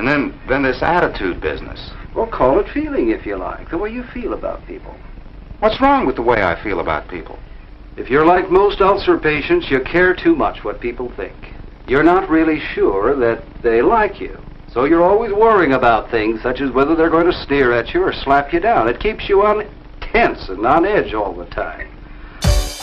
And then this attitude business. Well, call it feeling if you like, the way you feel about people. What's wrong with the way I feel about people? If you're like most ulcer patients, you care too much what people think. You're not really sure that they like you. So you're always worrying about things such as whether they're going to sneer at you or slap you down. It keeps you on tense and on edge all the time.